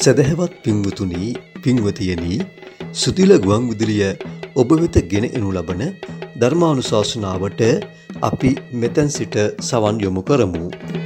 සදහැවත් පින්වතුනි පින්වතියනි සුතිල ගුවන් විදුලිය ඔබ වෙත ගෙන එනු ලබන ධර්මානුශාසනාවට අපි මෙතෙන් සිට සවන් යොමු කරමු.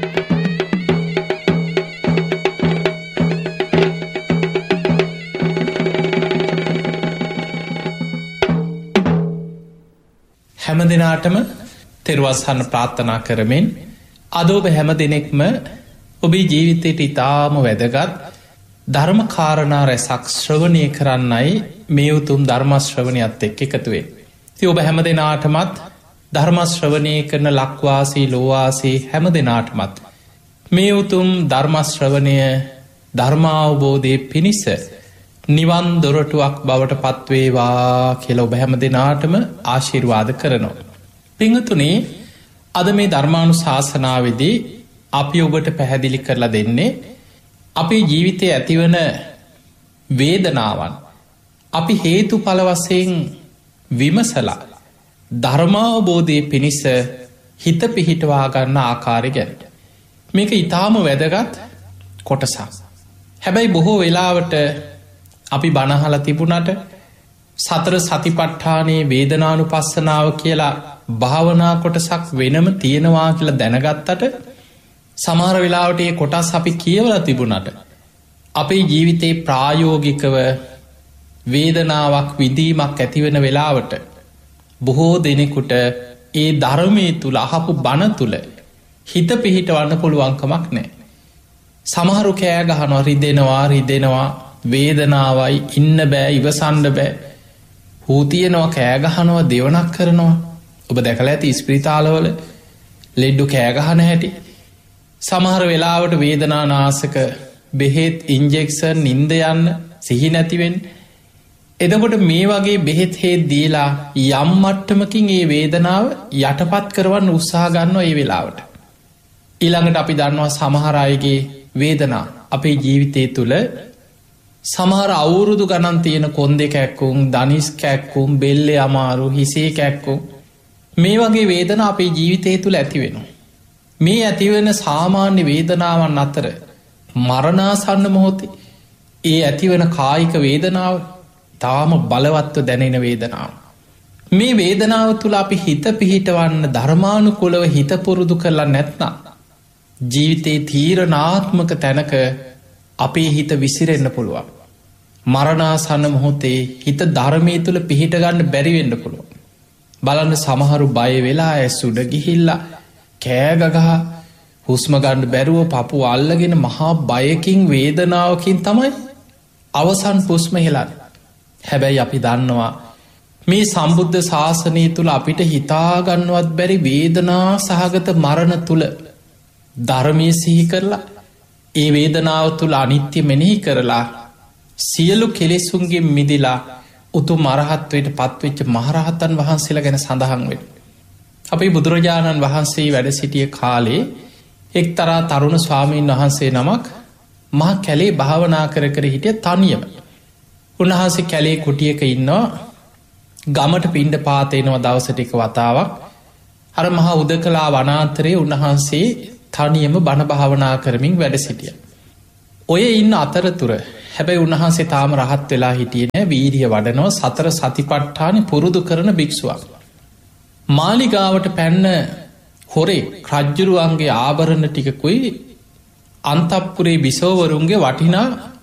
හැම දිනාටම තෙරුවන් සරණ ප්‍රාර්ථනා කරමින් අද ඔබ හැම දිනෙකම ඔබේ ජීවිතයට ඉතාම වැදගත් ධර්ම කාරණා රැසක් ශ්‍රවණය කරන්නයි මේ උතුම් ධර්ම ශ්‍රවණයත් එක්ක එකතුවේ. ඉතින් ඔබ හැම දෙනාටමත් ධර්ම ශ්‍රවණය කරන ලක්වාසී ලෝවාසී හැම දෙනාටමත් මේ උතුම් ධර්ම ශ්‍රවණය ධර්මාවබෝධය පිණිස නිවන් දොරටුවක් බවට පත්වේවා කියලා ඔබ හැම දෙනාටම ආශිර්වාද කරනවා. පිංගතුනි, අද මේ ධර්මානුශාසනාවේදී අපි ඔබට පැහැදිලි කරලා දෙන්නේ අපේ ජීවිතයේ ඇතිවන වේදනාවන් අපි හේතුඵල වශයෙන් විමසලා ධර්මාවබෝධය පිණිස හිත පිහිටවා ගන්න ආකාරය ගැන. මේක ඊටාම වැදගත් කොටසක්. හැබැයි බොහෝ වෙලාවට අපි බණ අහලා තිබුණට සතර සතිපට්ඨානයේ වේදනානුපස්සනාව කියලා භාවනා කොටසක් වෙනම තියෙනවා කියලා දැනගත්තට සමහර වෙලාවට ඒ කොටස් අපි කියවලා තිබුණට අපේ ජීවිතේ ප්‍රායෝගිකව වේදනාවක් විඳීමක් ඇතිවෙන වෙලාවට බොහෝ දෙනෙකුට ඒ ධර්මයේ තුල අහපු බණ තුල හිත පිහිටවන්න පුළුවන්කමක් නැහැ. සමහරු කෑ ගහනවා, රිදෙනවා වේදනාවයි ඉන්න බෑ, ඉවසන්න බෑ, හූ තියනවා, කෑ ගහනවා, දෙවනක් කරනවා. ඔබ දැකලා ඇති ස්පිරිතාලවල ලෙඩ්ඩු කෑ ගහන හැටි. සමහර වෙලාවට වේදනානාශක බෙහෙත්, ඉන්ජෙක්ෂන්, නින්ද යන්න, සිහි නැතිවෙන්න. එතකොට මේ වගේ බෙහෙත් හේත් දීලා යම් මට්ටමකින් ඒ වේදනාව යටපත් කරවන්න උත්සාහ ගන්නවා ඒ වෙලාවට. ඊළඟට අපි දන්නවා සමහර අයගේ වේදනා අපේ ජීවිතය තුළ සමහර අවුරුදු ගණන් තියෙන කොන්දේ කැක්කුම්, දනිස් කැක්කුම්, බෙල්ලේ අමාරු, හිසේ කැක්කුම්, මේ වගේ වේදනා අපේ ජීවිතය තුළ ඇති වෙනවා. මේ ඇතිවෙන සාමාන්‍ය වේදනාවන් අතර මරණාසන්න මොහොතේ ඒ ඇතිවෙන කායික වේදනාව තාම බලවත්ව දැනෙන වේදනාව. මේ වේදනාව තුළ අපි හිත පිහිටවන්න ධර්මානුකූලව හිත පුරුදු කරලා නැත්නම් ජීවිතේ තීරණාත්මක තැනක අපේ හිත විසිරෙන්න පුළුවන්. මරණාසන්න මොහොතේ හිත ධර්මයේ තුළ පිහිටගන්න බැරි වෙන්න පුළුවන්. බලන්න සමහරු බය වෙලා ඇස් උඩ ගිහිල්ලා කෑගගහ හුස්ම ගන්න බැරුව පපුව අල්ලගෙන මහා බයකින් වේදනාවකින් තමයි අවසන් හුස්ම හෙලන්නේ. හැබැයි අපි දන්නවා මේ සම්බුද්ධ ශාසනය තුළ අපිට හිතාගන්නවත් බැරි වේදනා සහගත මරණ තුළ ධර්මය සිහි කරලා ඒ වේදනාව තුළ අනිත්‍ය මෙනෙහි කරලා සියලු කෙලෙසුන්ගේ මිදිලා උතුම් අරහත්වයට පත්වෙච්ච මහරහතන් වහන්සේලා ගැන සඳහන් වෙන. අපේ බුදුරජාණන් වහන්සේ වැඩ සිටිය කාලේ එක්තරා තරුණ ස්වාමීන් වහන්සේ නමක් මහ කැලේ භාවනා කර කර හිටිය තනියම. උන්වහන්සේ කැලේ කුටියක ඉන්නවා. ගමට පිණ්ඩ පාතේනවා දවසට එක වතාවක්. අර මහා උදකලා වනාන්තරයේ උන්වහන්සේ තනියම බණ භාවනා කරමින් වැඩ සිටිය. ඔය ඉන්න අතරතුර හැබැයි උන්වහන්සේ තාම රහත් වෙලා හිටියේ නෑ, වීරිය වඩනවා, සතර සතිපට්ඨාන පුරුදු කරන භික්ෂුවක්. මාලිගාවට පැන්න හොරේ රජ්ජුරුවන්ගේ ආභරණ ටිකකුයි අන්තප්පුරේ බිසෝවරුන්ගේ වටිනා